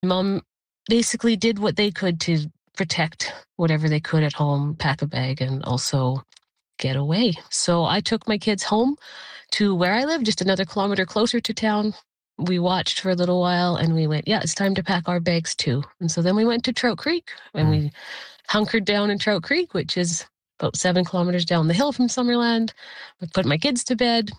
Mom basically did what they could to protect whatever they could at home, pack a bag, and also get away. So I took my kids home to where I live, just another kilometer closer to town. We watched for a little while and we went, yeah, it's time to pack our bags too. And so then we went to Trout Creek and Mm. we hunkered down in Trout Creek, which is about 7 kilometers down the hill from Summerland. I put my kids to bed,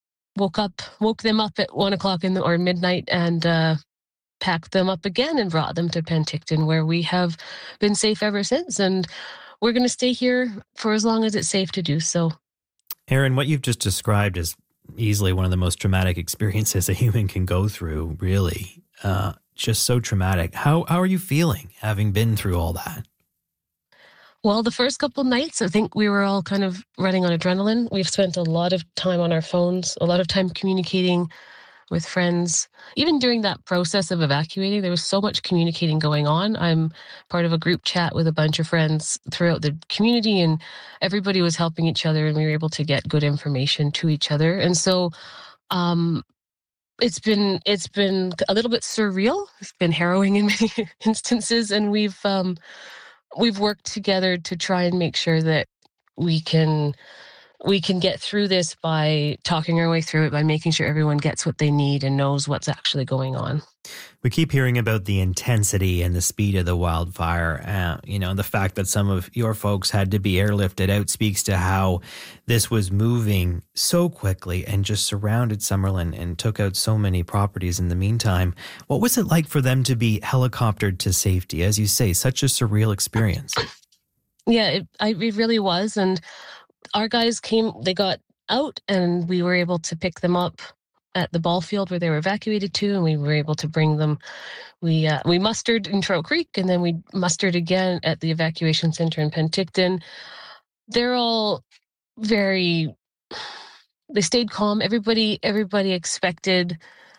woke them up at 1 o'clock or midnight, and packed them up again and brought them to Penticton, where we have been safe ever since. And we're going to stay here for as long as it's safe to do so. Erin, what you've just described is easily one of the most traumatic experiences a human can go through, really. Just so traumatic. How are you feeling having been through all that? Well, the first couple nights, I think we were all kind of running on adrenaline. We've spent a lot of time on our phones, a lot of time communicating with friends. Even during that process of evacuating, there was so much communicating going on. I'm part of a group chat with a bunch of friends throughout the community, and everybody was helping each other, and we were able to get good information to each other. And so it's been a little bit surreal. It's been harrowing in many instances, and we've worked together to try and make sure that we can get through this by talking our way through it, by making sure everyone gets what they need and knows what's actually going on. We keep hearing about the intensity and the speed of the wildfire. The fact that some of your folks had to be airlifted out speaks to how this was moving so quickly and just surrounded Summerland and took out so many properties in the meantime. What was it like for them to be helicoptered to safety? As you say, such a surreal experience. Yeah, it really was. And our guys they got out, and we were able to pick them up at the ball field where they were evacuated to, and we were able to bring them. We mustered in Trout Creek, and then we mustered again at the evacuation center in Penticton. They're all they stayed calm. Everybody expected,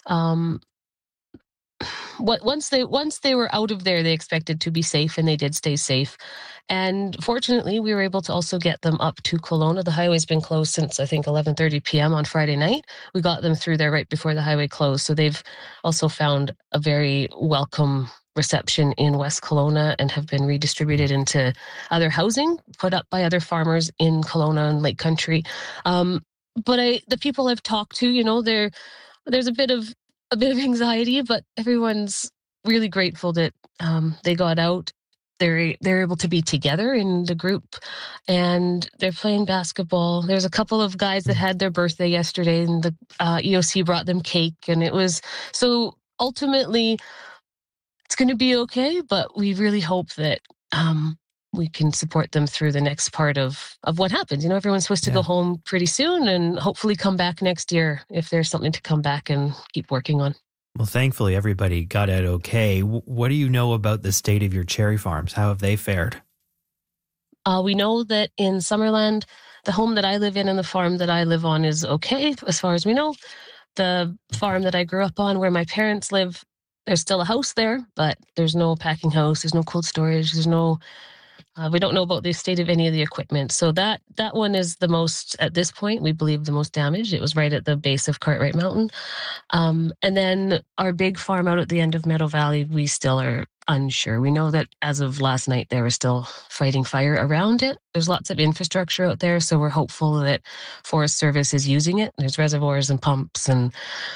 once they were out of there, they expected to be safe, and they did stay safe. And fortunately, we were able to also get them up to Kelowna. The highway's been closed since, I think, 11:30 p.m. on Friday night. We got them through there right before the highway closed. So they've also found a very welcome reception in West Kelowna and have been redistributed into other housing put up by other farmers in Kelowna and Lake Country. But the people I've talked to, there's a bit of anxiety, but everyone's really grateful that they got out. They're able to be together in the group, and they're playing basketball. There's a couple of guys that had their birthday yesterday, and the EOC brought them cake, and it was so. Ultimately, it's going to be okay, but we really hope that we can support them through the next part of what happens. Everyone's supposed to go home pretty soon and hopefully come back next year if there's something to come back and keep working on. Well, thankfully, everybody got out okay. What do you know about the state of your cherry farms? How have they fared? We know that in Summerland, the home that I live in and the farm that I live on is okay, as far as we know. The farm that I grew up on, where my parents live, there's still a house there, but there's no packing house, there's no cold storage, we don't know about the state of any of the equipment. So that one is the most, at this point, we believe the most damaged. It was right at the base of Cartwright Mountain. And then our big farm out at the end of Meadow Valley, we still are unsure. We know that as of last night, they were still fighting fire around it. There's lots of infrastructure out there, so we're hopeful that Forest Service is using it. There's reservoirs and pumps and,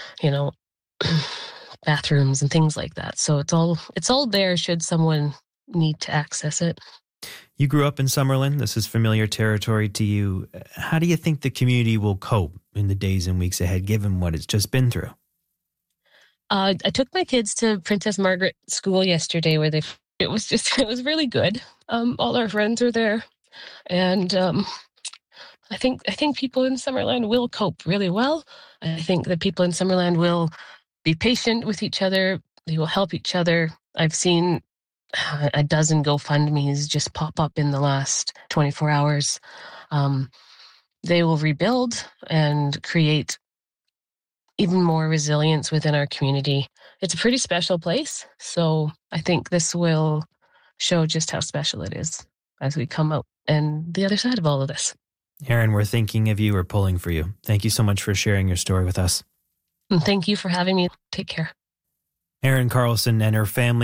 bathrooms and things like that. So it's all there should someone need to access it. You grew up in Summerland. This is familiar territory to you. How do you think the community will cope in the days and weeks ahead, given what it's just been through? I took my kids to Princess Margaret School yesterday, where it was really good. All our friends are there, and I think people in Summerland will cope really well. I think that people in Summerland will be patient with each other. They will help each other. I've seen a dozen GoFundMes just pop up in the last 24 hours. They will rebuild and create even more resilience within our community. It's a pretty special place, so I think this will show just how special it is as we come out and the other side of all of this. Erin, we're thinking of you. We're pulling for you. Thank you so much for sharing your story with us. And thank you for having me. Take care. Erin Carlson and her family